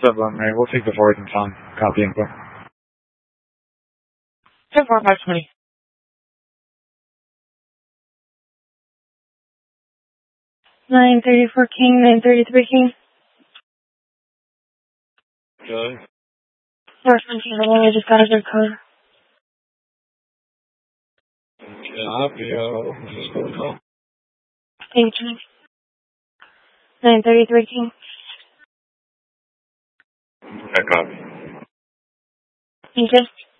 Mary? We'll take the forward and Tom. Copy info. 10-4-520. $934 King, $933 King. Good. First one, I just got a good code. Copy. Thank you. 933 King. I copy. Thank you.